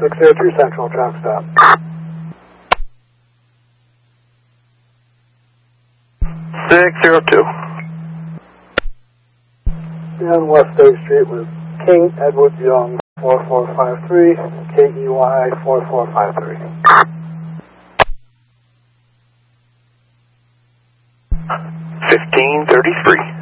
602 Central, track stop. 602. And West State Street with King Edward Young, 4453, KEY 4453. 1533.